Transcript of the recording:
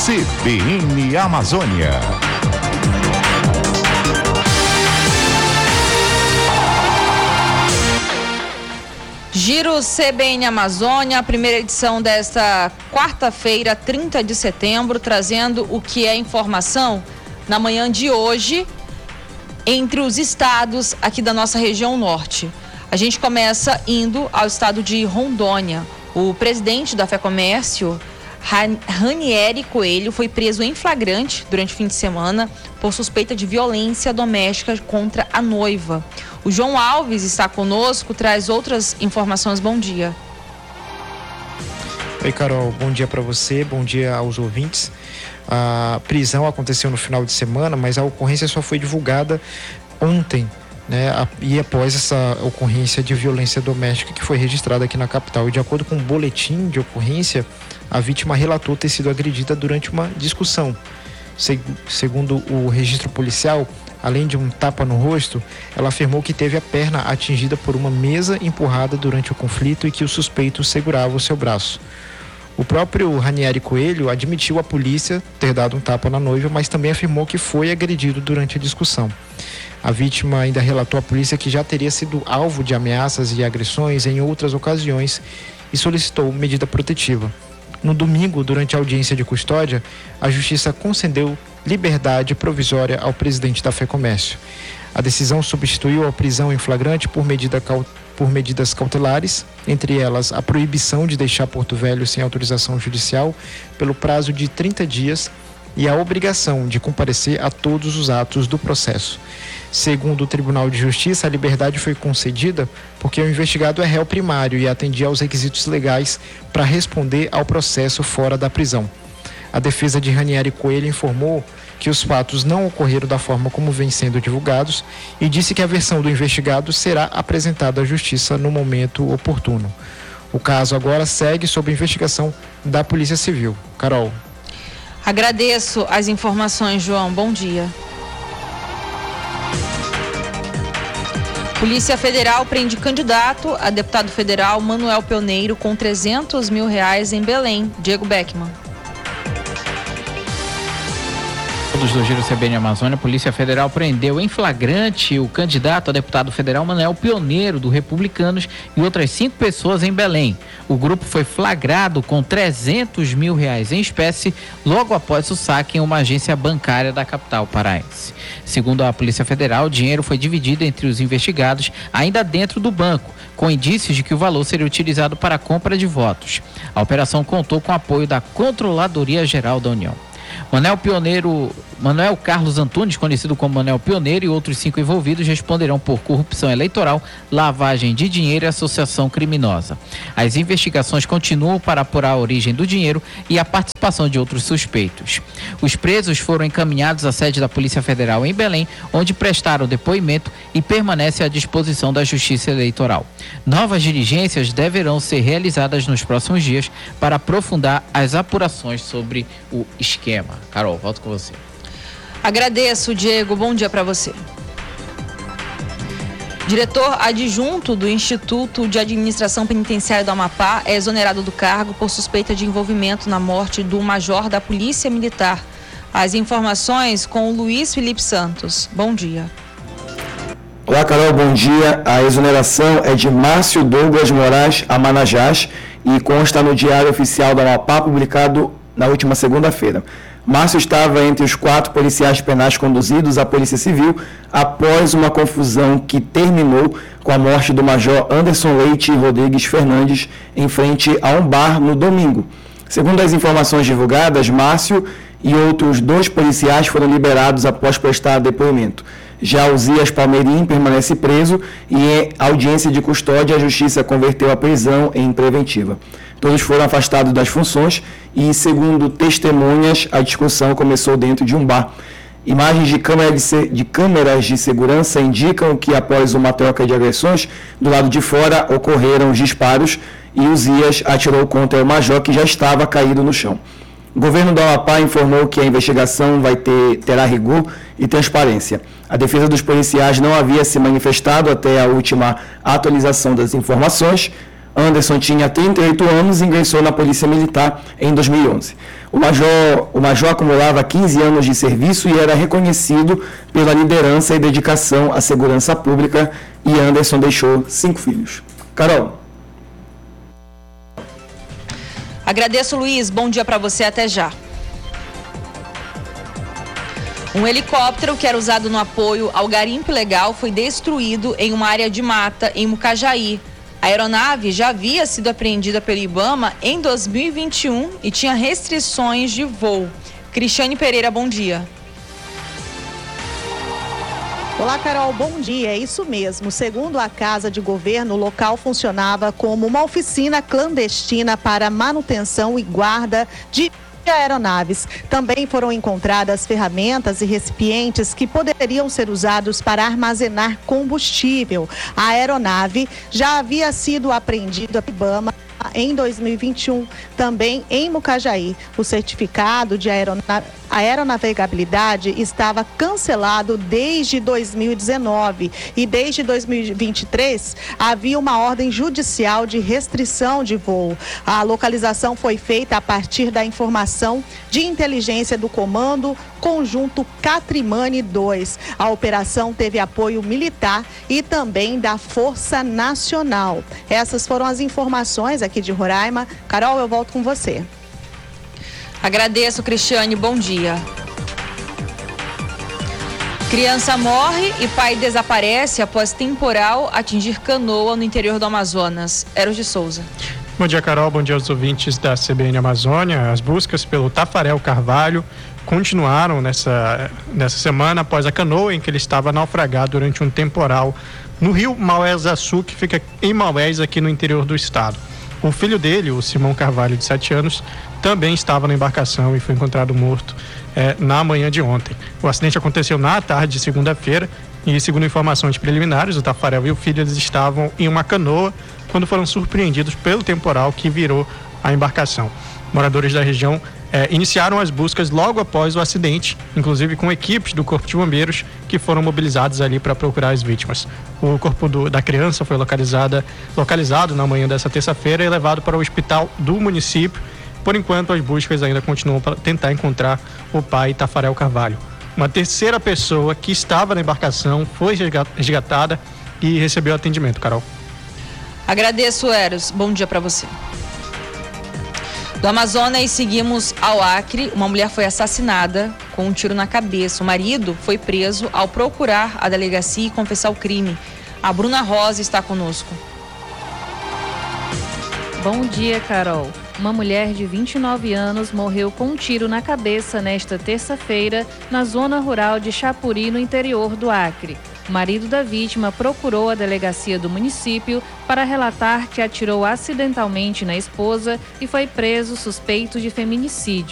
CBN Amazônia. Giro CBN Amazônia, a primeira edição desta quarta-feira, 30 de setembro, trazendo o que é informação na manhã de hoje entre os estados aqui da nossa região norte. A gente começa indo ao estado de Rondônia. O presidente da FEComércio, Ranieri Coelho, foi preso em flagrante durante o fim de semana por suspeita de violência doméstica contra a noiva. O João Alves está conosco, traz outras informações. Bom dia. Oi, Carol, bom dia para você, bom dia aos ouvintes. A prisão aconteceu no final de semana, mas a ocorrência só foi divulgada ontem, né? E após essa ocorrência de violência doméstica que foi registrada aqui na capital. E de acordo com o boletim de ocorrência, a vítima relatou ter sido agredida durante uma discussão. Segundo o registro policial, além de um tapa no rosto, ela afirmou que teve a perna atingida por uma mesa empurrada durante o conflito e que o suspeito segurava o seu braço. O próprio Ranieri Coelho admitiu à polícia ter dado um tapa na noiva, mas também afirmou que foi agredido durante a discussão. A vítima ainda relatou à polícia que já teria sido alvo de ameaças e agressões em outras ocasiões e solicitou medida protetiva. No domingo, durante a audiência de custódia, a Justiça concedeu liberdade provisória ao presidente da FEComércio. A decisão substituiu a prisão em flagrante por medidas cautelares, entre elas a proibição de deixar Porto Velho sem autorização judicial pelo prazo de 30 dias e a obrigação de comparecer a todos os atos do processo. Segundo o Tribunal de Justiça, a liberdade foi concedida porque o investigado é réu primário e atendia aos requisitos legais para responder ao processo fora da prisão. A defesa de Ranieri Coelho informou que os fatos não ocorreram da forma como vêm sendo divulgados e disse que a versão do investigado será apresentada à Justiça no momento oportuno. O caso agora segue sob investigação da Polícia Civil. Carol. Agradeço as informações, João. Bom dia. Polícia Federal prende candidato a deputado federal Manuel Pioneiro com R$300 mil em Belém. Diego Beckman. Do Giro CBN Amazônia, a Polícia Federal prendeu em flagrante o candidato a deputado federal Manuel Pioneiro, do Republicanos, e outras 5 pessoas em Belém. O grupo foi flagrado com R$300 mil em espécie logo após o saque em uma agência bancária da capital paraense. Segundo a Polícia Federal, o dinheiro foi dividido entre os investigados ainda dentro do banco, com indícios de que o valor seria utilizado para a compra de votos. A operação contou com o apoio da Controladoria Geral da União. Manuel Carlos Antunes, conhecido como Manuel Pioneiro, e outros 5 envolvidos responderão por corrupção eleitoral, lavagem de dinheiro e associação criminosa. As investigações continuam para apurar a origem do dinheiro e a participação de outros suspeitos. Os presos foram encaminhados à sede da Polícia Federal em Belém, onde prestaram depoimento e permanecem à disposição da Justiça Eleitoral. Novas diligências deverão ser realizadas nos próximos dias para aprofundar as apurações sobre o esquema. Carol, volto com você. Agradeço, Diego. Bom dia para você. Diretor adjunto do Instituto de Administração Penitenciária do Amapá é exonerado do cargo por suspeita de envolvimento na morte do major da Polícia Militar. As informações com o Luiz Felipe Santos. Bom dia. Olá, Carol, bom dia. A exoneração é de Márcio Douglas Moraes Amanajás e consta no Diário Oficial do Amapá, publicado na última segunda-feira. Márcio estava entre os 4 policiais penais conduzidos à Polícia Civil após uma confusão que terminou com a morte do major Anderson Leite Rodrigues Fernandes em frente a um bar no domingo. Segundo as informações divulgadas, Márcio e outros 2 policiais foram liberados após prestar depoimento. Já Uzias Palmeirim permanece preso e em audiência de custódia a Justiça converteu a prisão em preventiva. Todos foram afastados das funções e, segundo testemunhas, a discussão começou dentro de um bar. Imagens de câmeras de segurança indicam que, após uma troca de agressões, do lado de fora ocorreram os disparos e Uzias atirou contra o major, que já estava caído no chão. O governo do Amapá informou que a investigação terá rigor e transparência. A defesa dos policiais não havia se manifestado até a última atualização das informações. Anderson tinha 38 anos e ingressou na Polícia Militar em 2011. O major acumulava 15 anos de serviço e era reconhecido pela liderança e dedicação à segurança pública, e Anderson deixou 5 filhos. Carol. Agradeço, Luiz. Bom dia para você. Até já. Um helicóptero que era usado no apoio ao garimpo ilegal foi destruído em uma área de mata em Mucajaí. A aeronave já havia sido apreendida pelo IBAMA em 2021 e tinha restrições de voo. Cristiane Pereira, bom dia. Olá, Carol, bom dia. É isso mesmo. Segundo a Casa de Governo, o local funcionava como uma oficina clandestina para manutenção e guarda de aeronaves. Também foram encontradas ferramentas e recipientes que poderiam ser usados para armazenar combustível. A aeronave já havia sido apreendida pelo IBAMA em 2021, também em Mucajaí. O certificado de aeronavegabilidade estava cancelado desde 2019 e desde 2023 havia uma ordem judicial de restrição de voo. A localização foi feita a partir da informação de inteligência do Comando Conjunto Catrimani 2. A operação teve apoio militar e também da Força Nacional. Essas foram as informações aqui de Roraima. Carol, eu volto com você. Agradeço, Cristiane. Bom dia. Criança morre e pai desaparece após temporal atingir canoa no interior do Amazonas. Eros de Souza. Bom dia, Carol. Bom dia aos ouvintes da CBN Amazônia. As buscas pelo Tafarel Carvalho continuaram nessa semana após a canoa em que ele estava naufragado durante um temporal no rio Maués-Açu, que fica em Maués, aqui no interior do estado. O filho dele, o Simão Carvalho, de 7 anos, também estava na embarcação e foi encontrado morto na manhã de ontem. O acidente aconteceu na tarde de segunda-feira e, segundo informações preliminares, o Tafarel e o filho eles estavam em uma canoa quando foram surpreendidos pelo temporal que virou a embarcação. Moradores da região iniciaram as buscas logo após o acidente, inclusive com equipes do Corpo de Bombeiros que foram mobilizados ali para procurar as vítimas. O corpo da criança foi localizado na manhã dessa terça-feira e levado para o hospital do município. Por enquanto, as buscas ainda continuam para tentar encontrar o pai, Tafarel Carvalho. Uma terceira pessoa que estava na embarcação foi resgatada e recebeu atendimento. Carol. Agradeço, Eros. Bom dia para você. Do Amazonas, seguimos ao Acre. Uma mulher foi assassinada com um tiro na cabeça. O marido foi preso ao procurar a delegacia e confessar o crime. A Bruna Rosa está conosco. Bom dia, Carol. Uma mulher de 29 anos morreu com um tiro na cabeça nesta terça-feira na zona rural de Chapuri, no interior do Acre. O marido da vítima procurou a delegacia do município para relatar que atirou acidentalmente na esposa e foi preso suspeito de feminicídio.